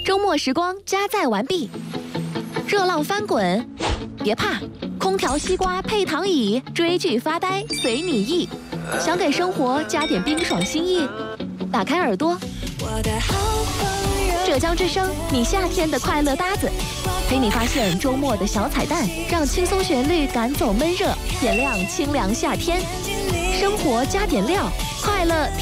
周末时光加载完毕，热浪翻滚，别怕，空调、西瓜配躺椅，追剧发呆随你意。想给生活加点冰爽心意，打开耳朵，浙江之声，你夏天的快乐搭子，陪你发现周末的小彩蛋，让轻松旋律赶走闷热，点亮清凉夏天。生活加点料，快乐